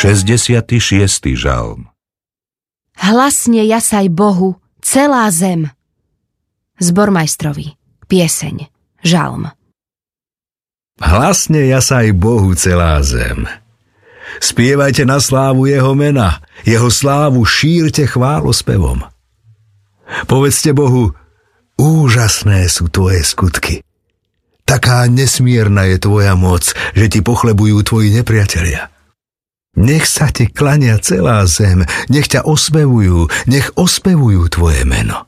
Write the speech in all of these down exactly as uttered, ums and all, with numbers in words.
šesťdesiaty šiesty žalm. Hlasne jasaj Bohu celá zem. Zbormajstrovi, pieseň, žalm. Hlasne jasaj Bohu celá zem. Spievajte na slávu jeho mena, jeho slávu šírte chválospevom. Povedzte Bohu, úžasné sú tvoje skutky. Taká nesmierna je tvoja moc, že ti pochlebujú tvoji nepriatelia. Nech sa ti klania celá zem, nech ťa ospevujú, nech ospevujú tvoje meno.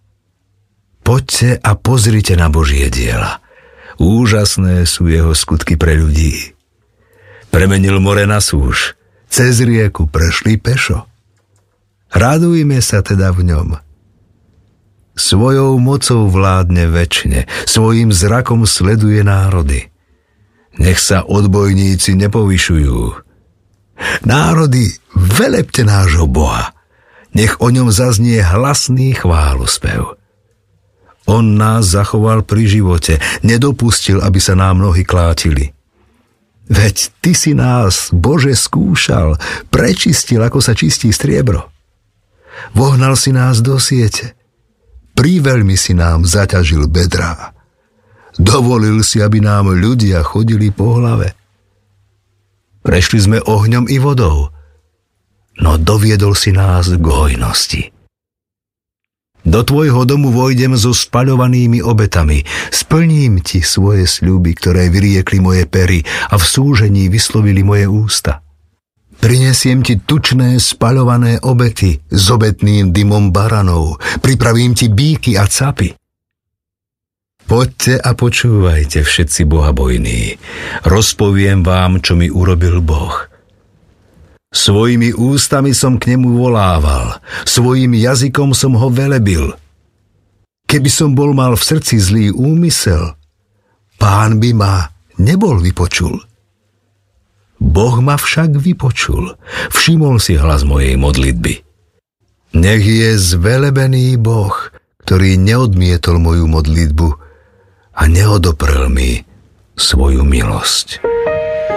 Poďte a pozrite na Božie diela. Úžasné sú jeho skutky pre ľudí. Premenil more na súš, cez rieku prešli pešo. Radujme sa teda v ňom. Svojou mocou vládne večne, svojím zrakom sleduje národy. Nech sa odbojníci nepovyšujú. Národy, velepte nášho Boha. Nech o ňom zaznie hlasný chválospev. On nás zachoval pri živote, nedopustil, aby sa nám nohy klátili. Veď ty si nás, Bože, skúšal, prečistil, ako sa čistí striebro. Vohnal si nás do siete, priveľmi si nám zaťažil bedrá. Dovolil si, aby nám ľudia chodili po hlave. Prešli sme ohňom i vodou, no doviedol si nás k hojnosti. Do tvojho domu vojdem so spaľovanými obetami, splním ti svoje sľuby, ktoré vyriekli moje pery a v súžení vyslovili moje ústa. Prinesiem ti tučné spaľované obety s obetným dymom baranov, pripravím ti bíky a capy. Poďte a počúvajte, všetci bohabojní. Rozpoviem vám, čo mi urobil Boh. Svojimi ústami som k nemu volával, svojím jazykom som ho velebil. Keby som bol mal v srdci zlý úmysel, Pán by ma nebol vypočul. Boh ma však vypočul, všimol si hlas mojej modlitby. Nech je zvelebený Boh, ktorý neodmietol moju modlitbu a neodoprel mi svoju milosť.